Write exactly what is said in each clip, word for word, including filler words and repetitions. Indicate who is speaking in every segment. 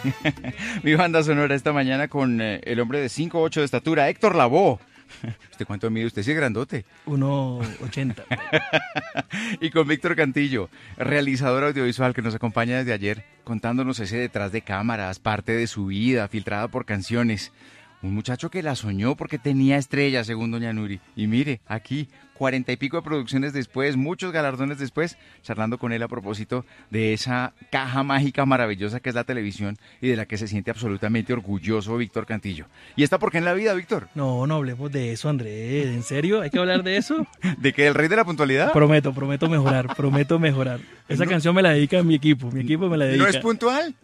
Speaker 1: Mi banda sonora esta mañana con eh, el hombre de cinco ocho de estatura, Héctor Lavoe. ¿Usted cuánto mide? Usted sí es grandote.
Speaker 2: uno ochenta.
Speaker 1: Y con Víctor Cantillo, realizador audiovisual que nos acompaña desde ayer, contándonos ese detrás de cámaras, parte de su vida, filtrada por canciones. Un muchacho que la soñó porque tenía estrellas, según doña Nuri. Y mire, aquí, cuarenta y pico de producciones después, muchos galardones después, charlando con él a propósito de esa caja mágica maravillosa que es la televisión y de la que se siente absolutamente orgulloso Víctor Cantillo. ¿Y está por qué en la vida, Víctor?
Speaker 2: No, no hablemos de eso, Andrés. ¿En serio? ¿Hay que hablar de eso?
Speaker 1: ¿De que el rey de la puntualidad?
Speaker 2: Prometo, prometo mejorar, prometo mejorar. Esa
Speaker 1: No.
Speaker 2: canción me la dedica a mi equipo, mi equipo me la dedica.
Speaker 1: ¿No es puntual?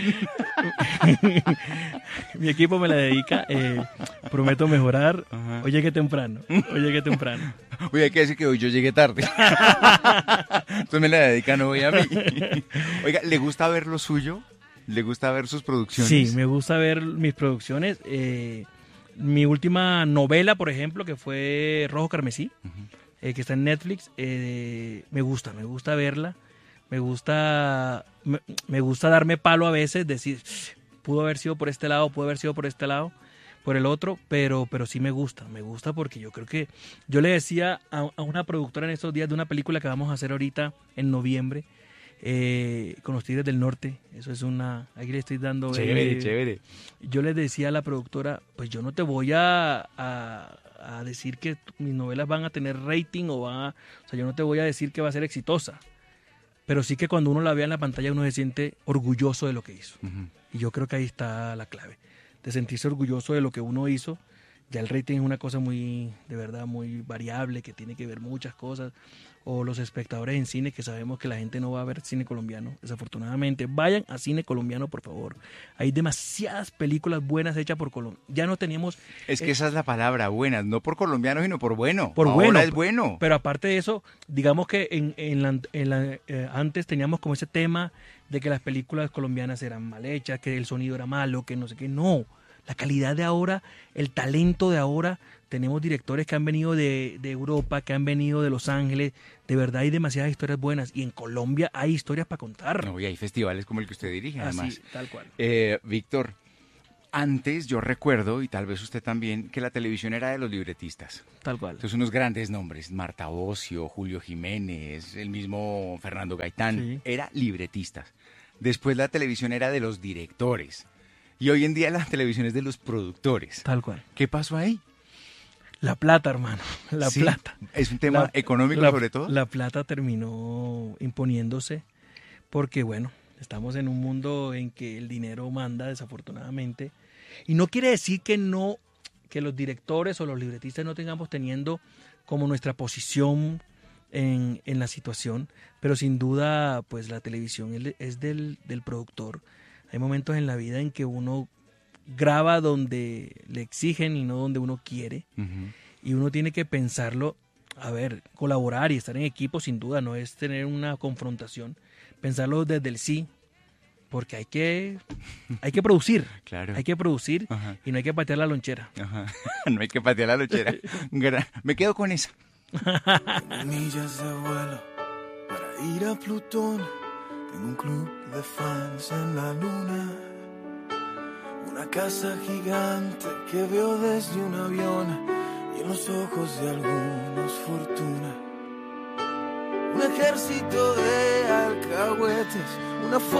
Speaker 2: Mi equipo me la dedica, eh, prometo mejorar.
Speaker 1: Ajá.
Speaker 2: Hoy llegué temprano, hoy llegué temprano.
Speaker 1: Oye, hay que decir que hoy yo llegué tarde. Entonces me la dedica no voy a mí. Oiga, ¿le gusta ver lo suyo? ¿Le gusta ver sus producciones?
Speaker 2: Sí, me gusta ver mis producciones. Eh, mi última novela, por ejemplo, que fue Rojo Carmesí,
Speaker 1: Uh-huh.
Speaker 2: eh, que está en Netflix, eh, me gusta, me gusta verla. Me gusta, me, me gusta darme palo a veces, decir, pudo haber sido por este lado, pudo haber sido por este lado, por el otro, pero, pero sí me gusta, me gusta porque yo creo que, yo le decía a, a una productora en estos días de una película que vamos a hacer ahorita en noviembre, eh, con los Tigres del Norte, eso es una, aquí le estoy dando...
Speaker 1: Chévere,
Speaker 2: eh,
Speaker 1: chévere.
Speaker 2: Yo les decía a la productora, pues yo no te voy a, a, a decir que mis novelas van a tener rating o van a, o sea, yo no te voy a decir que va a ser exitosa. Pero sí que cuando uno la vea en la pantalla uno se siente orgulloso de lo que hizo.
Speaker 1: Uh-huh.
Speaker 2: Y yo creo que ahí está la clave, de sentirse orgulloso de lo que uno hizo. Ya el rating es una cosa muy, de verdad, muy variable, que tiene que ver muchas cosas. O los espectadores en cine, que sabemos que la gente no va a ver cine colombiano, desafortunadamente. Vayan a cine colombiano, por favor. Hay demasiadas películas buenas hechas por Colombia. Ya no teníamos...
Speaker 1: Es que esa es la palabra, buenas, no por colombianos, sino por bueno.
Speaker 2: Por
Speaker 1: Ahora
Speaker 2: bueno,
Speaker 1: es bueno.
Speaker 2: Pero aparte de eso, digamos que en, en la, en la, eh, antes teníamos como ese tema de que las películas colombianas eran mal hechas, que el sonido era malo, que no sé qué. No, la calidad de ahora, el talento de ahora, tenemos directores que han venido de, de Europa, que han venido de Los Ángeles. De verdad hay demasiadas historias buenas. Y en Colombia hay historias para contar.
Speaker 1: No, y hay festivales como el que usted dirige, además.
Speaker 2: Así, tal cual.
Speaker 1: Eh, Víctor, antes yo recuerdo, y tal vez usted también, que la televisión era de los libretistas.
Speaker 2: Tal cual.
Speaker 1: Entonces unos grandes nombres, Marta Bosio, Julio Jiménez, el mismo Fernando Gaitán,
Speaker 2: Sí.
Speaker 1: era libretistas. Después la televisión era de los directores. Y hoy en día la televisión es de los productores.
Speaker 2: Tal cual.
Speaker 1: ¿Qué pasó ahí?
Speaker 2: La plata, hermano. La
Speaker 1: Sí,
Speaker 2: plata.
Speaker 1: ¿es un tema
Speaker 2: La-
Speaker 1: económico
Speaker 2: la-
Speaker 1: sobre todo?
Speaker 2: La plata terminó imponiéndose porque, bueno, estamos en un mundo en que el dinero manda, desafortunadamente. Y no quiere decir que no, que los directores o los libretistas no tengamos teniendo como nuestra posición en, en la situación, pero sin duda, pues la televisión es es del, del productor. Hay momentos en la vida en que uno graba donde le exigen y no donde uno quiere.
Speaker 1: Ujú.
Speaker 2: Y uno tiene que pensarlo, a ver, colaborar y estar en equipo sin duda, no es tener una confrontación, pensarlo desde el sí, porque hay que, hay que producir,
Speaker 1: Claro.
Speaker 2: hay que producir
Speaker 1: Ajá.
Speaker 2: y no hay que patear la lonchera.
Speaker 1: Ajá. No hay que patear la lochera. Gra- Me quedo con esa.
Speaker 3: Tengo millas de vuelo para ir a Plutón. Tengo un club de fans en la luna. Una casa gigante que veo desde un avión y en los ojos de algunos fortuna. Un ejército de alcahuetes, una